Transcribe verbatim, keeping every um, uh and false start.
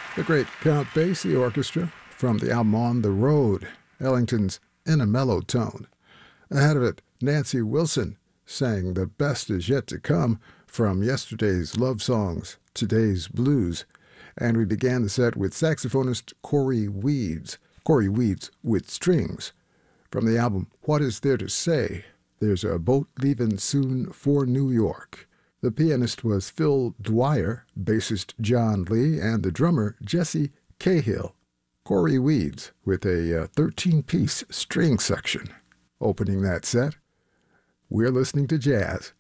The great Count Basie Orchestra from the album On the Road, Ellington's In a Mellow Tone. Ahead of it, Nancy Wilson sang The Best Is Yet to Come from yesterday's love songs, today's blues. And we began the set with saxophonist Corey Weeds, Corey Weeds with Strings, from the album What Is There to Say? There's a Boat Leaving Soon for New York. The pianist was Phil Dwyer, bassist John Lee, and the drummer Jesse Cahill. Corey Weeds with a thirteen-piece string section. Opening that set, we're listening to jazz